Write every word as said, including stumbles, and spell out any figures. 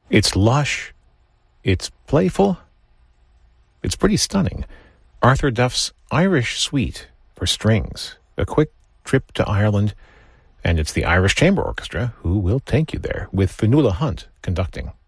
It's lush, it's playful, it's pretty stunning. Arthur Duff's Irish Suite for strings, a quick trip to Ireland, and it's the Irish Chamber Orchestra who will take you there, with Fionnuala Hunt conducting.